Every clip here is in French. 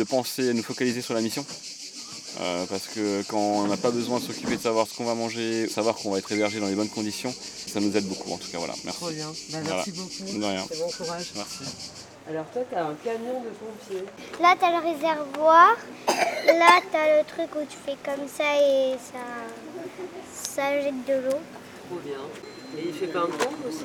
De penser, nous focaliser sur la mission. Parce que quand on n'a pas besoin de s'occuper de savoir ce qu'on va manger, savoir qu'on va être hébergé dans les bonnes conditions, ça nous aide beaucoup en tout cas. Voilà, merci. Trop bien. Merci Voilà. beaucoup. De rien. Et bon courage. Merci. Alors toi, tu as un camion de pompiers. Là, tu as le réservoir. Là, tu as le truc où tu fais comme ça et ça jette de l'eau. Trop bien. Et il fait pas un pompe aussi?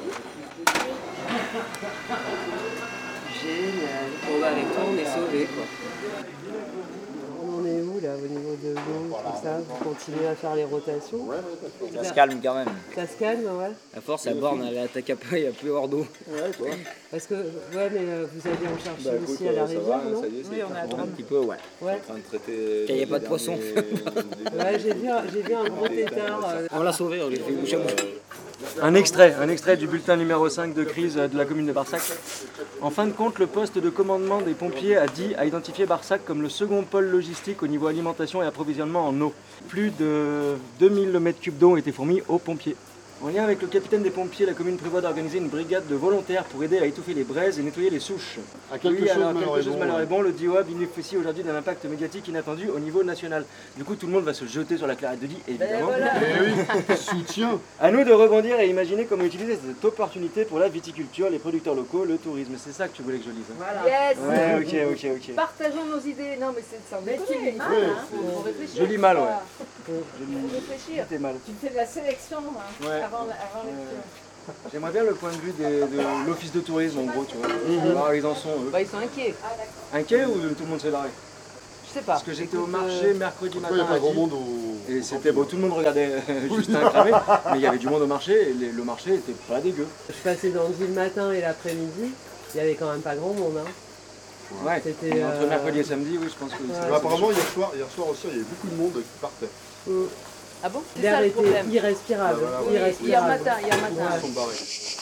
Génial. Bon bah avec toi, on est sauvés quoi. On en est où là au niveau de l'eau, tout ça? Vous continuez à faire les rotations? Ça se calme quand même. Ça se calme, ouais. À force, la borne, elle attaque à pas, il n'y a plus hors d'eau. Parce que, ouais, mais vous allez en chercher aussi à la rivière, non? Oui, on a Un petit peu, ouais. Ouais. Il n'y a pas de poisson. Ouais, j'ai vu un gros tétard. On l'a sauvé, on l'a fait bouche à bouche. Un extrait du bulletin numéro 5 de crise de la commune de Barsac. En fin de compte, le poste de commandement des pompiers a identifié Barsac comme le second pôle logistique au niveau alimentation et approvisionnement en eau. Plus de 2000 m3 d'eau ont été fournis aux pompiers. En lien avec le capitaine des pompiers, la commune prévoit d'organiser une brigade de volontaires pour aider à étouffer les braises et nettoyer les souches. Quelque chose malheur est bon, le DIOA bénéficie aujourd'hui d'un impact médiatique inattendu au niveau national. Du coup, tout le monde va se jeter sur la Clairette de Die, évidemment. Soutien. À nous de rebondir et imaginer comment utiliser cette opportunité pour la viticulture, les producteurs locaux, le tourisme. C'est ça que tu voulais que je lise. Voilà. Yes. Ouais, ok. Partageons nos idées. Non, mais c'est un métier. Faut réfléchir. Je lis mal, ouais. Faut réfléchir. C'était mal. Tu fais de la sélection Ouais. avant lecture. J'aimerais bien le point de vue de l'office de tourisme, en gros, tu vois. Alors, ils en sont, eux. Bah, ils sont inquiets. Inquiets ou tout le monde s'est barré? Je sais pas. Parce que j'étais au marché mercredi matin. Il n'y a pas à grand Die, monde au... Et c'était beau, tout le monde regardait Justin cramer, mais il y avait du monde au marché et le marché était pas dégueu. Je passais dans le ville le matin et l'après-midi. Il y avait quand même pas grand monde. Hein. Ouais, C'était, entre mercredi et samedi, oui, je pense que oui. Mais apparemment, hier soir aussi, il y avait beaucoup de monde qui partait. Ah bon? C'est L'air ça le était problème. irrespirable. Ah, voilà, Hier irrespirable. matin. Ils sont barrés.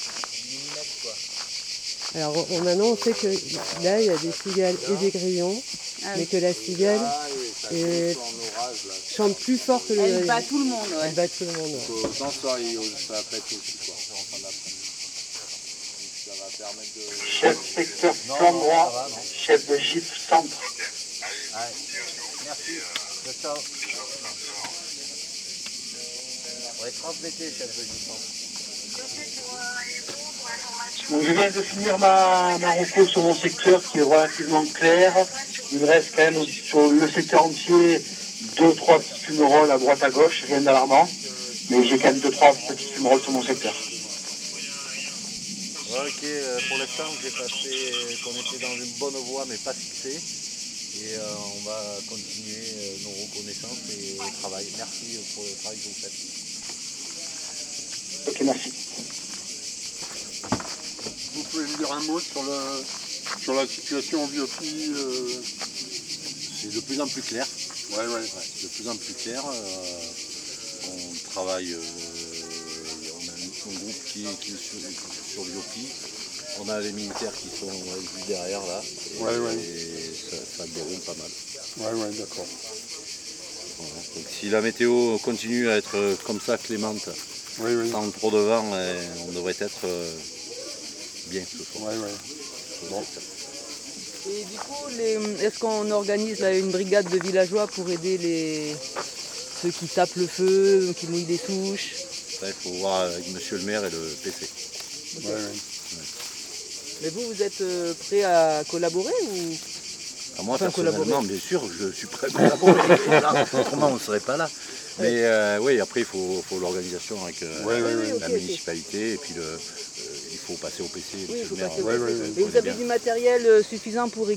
Alors maintenant on sait que là il y a des cigales et des grillons, mais que la cigale chante plus fort que le grillon. Elle bat tout le monde, ouais. Elle bat tout le monde. Ouais. Dans ce soir, ça pète aussi, quoi. En fin d'après-midi. Ça va permettre de... Chef secteur Cambrois, chef de GIF Centre. Merci. Ciao. On va transmettre, chef de licence. Donc, je viens de finir ma reco sur mon secteur qui est relativement clair. Il me reste quand même sur le secteur entier 2-3 petits fumerolles à droite à gauche, rien d'alarmant. Mais j'ai quand même 2-3 petits fumerolles sur mon secteur. Ok, pour l'instant j'ai passé qu'on était dans une bonne voie mais pas fixée. Et on va continuer nos reconnaissances et le travail. Merci pour le travail que vous faites. Ok, merci. Vous pouvez me dire un mot sur la situation en Biofi C'est de plus en plus clair. Ouais. De plus en plus clair. On travaille, on a un groupe qui est sur Biofi. On a les militaires qui sont juste derrière là. Et ça déroule pas mal. Ouais, d'accord. Voilà. Donc si la météo continue à être comme ça, clémente, sans trop de vent, on devrait être bien ce soir. Bon. Et du coup, est-ce qu'on organise là, une brigade de villageois pour aider ceux qui tapent le feu, qui mouillent des souches? Ça, il faut voir avec monsieur le maire et le PC. Okay. Mais vous êtes prêt à collaborer ou... Moi personnellement, bien sûr, je suis prêt à collaborer. Autrement, on ne serait pas là. Mais oui, après, il faut l'organisation avec la municipalité et puis il faut passer au PC. Oui, il faut passer au PC. Et vous avez du matériel suffisant pour